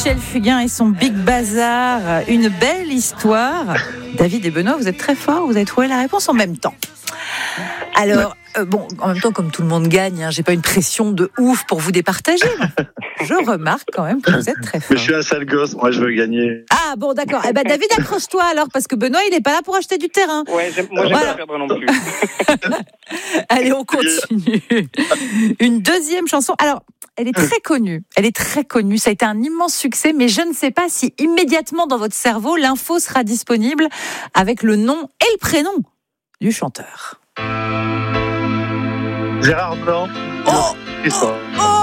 Michel Fugain et son Big Bazar, une belle histoire. David et Benoît, vous êtes très forts, vous avez trouvé la réponse en même temps. Alors, en même temps, comme tout le monde gagne, j'ai pas une pression de ouf pour vous départager. Je remarque quand même que vous êtes très fort. Mais je suis un sale gosse, moi je veux gagner. Ah bon, d'accord. David, accroche-toi alors, parce que Benoît, il n'est pas là pour acheter du terrain. Ouais, moi, j'aime pas perdre non plus. Allez, on continue. Une deuxième chanson. Alors, elle est très connue. Ça a été un immense succès, mais je ne sais pas si immédiatement dans votre cerveau, l'info sera disponible avec le nom et le prénom du chanteur. Gérard Blanc. Oh,